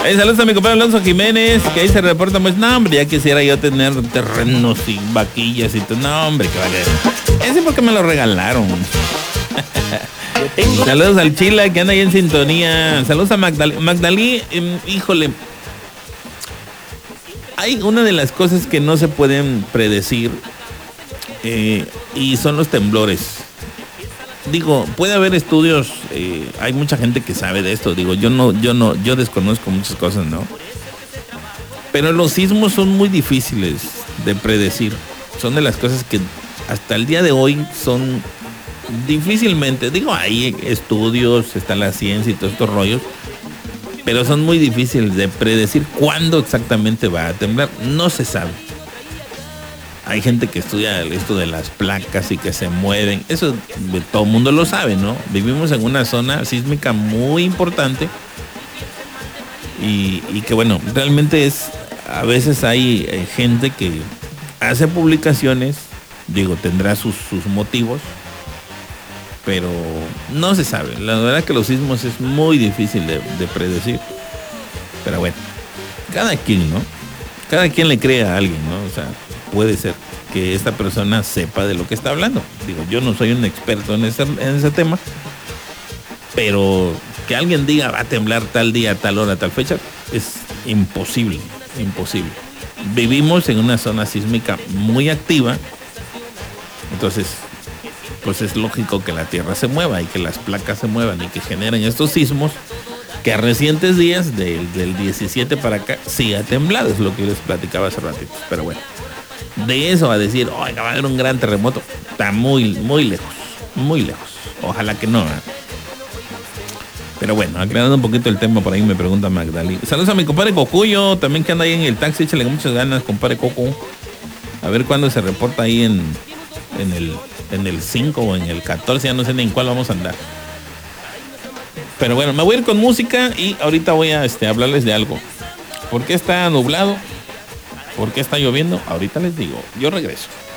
Saludos a mi compadre Alonso Jiménez, que ahí se reporta, pues, no, hombre, ya quisiera yo tener terrenos y vaquillas y todo. No, hombre, que vale. Ese porque me lo regalaron. Saludos al Chila, que anda ahí en sintonía. Saludos a Magdalí, híjole. Hay una de las cosas que no se pueden predecir, y son los temblores. Digo, puede haber estudios, hay mucha gente que sabe de esto. Digo, yo desconozco muchas cosas, ¿no? Pero los sismos son muy difíciles de predecir. Son de las cosas que hasta el día de hoy son difícilmente, digo, hay estudios, está la ciencia y todos estos rollos, pero son muy difíciles de predecir cuándo exactamente va a temblar. No se sabe. Hay gente que estudia esto de las placas y que se mueven. Eso todo el mundo lo sabe, ¿no? Vivimos en una zona sísmica muy importante y que, bueno, realmente a veces hay gente que hace publicaciones, digo, tendrá sus motivos, pero no se sabe. La verdad que los sismos es muy difícil de predecir. Pero bueno, cada quien, ¿no? Cada quien le cree a alguien, ¿no? O sea, puede ser que esta persona sepa de lo que está hablando. Digo, yo no soy un experto en ese tema, pero que alguien diga va a temblar tal día, tal hora, tal fecha, es imposible, imposible. Vivimos en una zona sísmica muy activa, entonces pues es lógico que la tierra se mueva y que las placas se muevan y que generen estos sismos que a recientes días, del 17 para acá, sí ha temblado. Es lo que les platicaba hace ratito. Pero bueno, de eso a decir, oiga, va a haber un gran terremoto, está muy, muy lejos, muy lejos. Ojalá que no, ¿eh? Pero bueno, aclarando un poquito el tema, por ahí me pregunta Magdalena. Saludos a mi compadre Cocuyo, también que anda ahí en el taxi, échale muchas ganas, compadre Coco. A ver cuándo se reporta ahí en el 5 o en el 14, ya no sé ni en cuál vamos a andar. Pero bueno, me voy a ir con música y ahorita voy a hablarles de algo. ¿Por qué está nublado? ¿Por qué está lloviendo? Ahorita les digo, yo regreso.